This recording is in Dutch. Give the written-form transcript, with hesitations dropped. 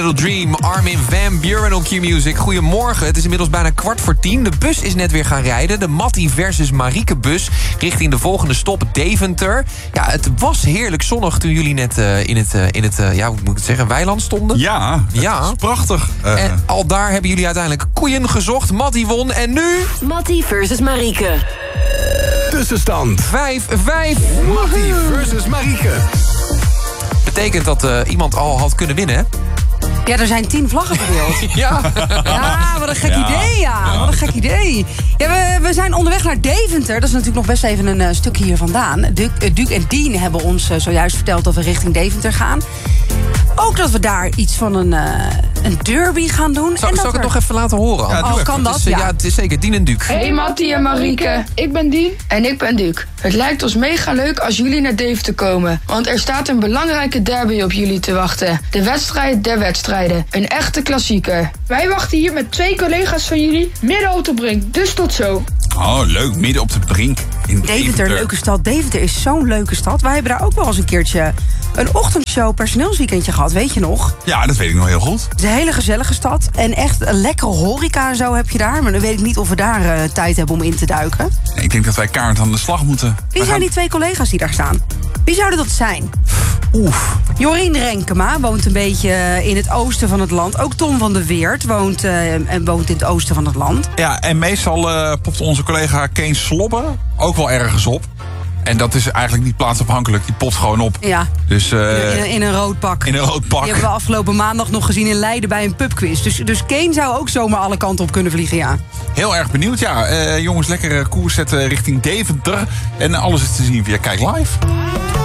Little Dream, Armin van Buuren op Q-Music. Goedemorgen, het is inmiddels bijna 9:15. De bus is net weer gaan rijden. De Mattie versus Marieke bus richting de volgende stop Deventer. Ja, het was heerlijk zonnig toen jullie net in het ja, hoe moet ik het zeggen, weiland stonden. Ja, Ja. dat is prachtig. En al daar hebben jullie uiteindelijk koeien gezocht. Mattie won en nu... Mattie versus Marieke. Tussenstand 5-5. Mattie versus Marieke. Betekent dat iemand al had kunnen winnen, hè? Ja, er zijn 10 vlaggen verdeeld. Ja. Ja, wat een gek idee, ja. Wat een gek idee. Ja, we zijn onderweg naar Deventer. Dat is natuurlijk nog best even een stukje hier vandaan. Duc en Dien hebben ons zojuist verteld dat we richting Deventer gaan. Ook dat we daar iets van een derby gaan doen. Zal ik het nog even laten horen? Ja, doe even. Kan dat? Het is, ja, het is zeker Dien en Duc. Hey Mattie en Marieke, ik ben Dien en ik ben Duc. Het lijkt ons mega leuk als jullie naar Deventer komen. Want er staat een belangrijke derby op jullie te wachten. De wedstrijd der wedstrijden. Een echte klassieker. Wij wachten hier met 2 collega's van jullie midden op de brink. Dus tot zo. Oh, leuk. Midden op de brink. In Deventer, leuke stad. Deventer is zo'n leuke stad. Wij hebben daar ook wel eens een keertje een ochtendshow personeelsweekendje gehad. Weet je nog? Ja, dat weet ik nog heel goed. Het is een hele gezellige stad. En echt een lekkere horeca en zo heb je daar. Maar dan weet ik niet of we daar tijd hebben om in te duiken. Ik denk dat wij kaart aan de slag moeten. Wie zijn die 2 collega's die daar staan? Wie zouden dat zijn? Jorien Renkema woont een beetje in het oosten van het land. Ook Tom van der Weert woont in het oosten van het land. Ja, en meestal popt onze collega Kees Slobbe ook wel ergens op. En dat is eigenlijk niet plaatsafhankelijk. Die popt gewoon op. Ja, Dus, in een rood pak. in een rood pak. Die hebben we afgelopen maandag nog gezien in Leiden bij een pubquiz. Dus Kane zou ook zomaar alle kanten op kunnen vliegen, ja. Heel erg benieuwd. Ja, jongens, lekker koers zetten richting Deventer. En alles is te zien via Kijk Live.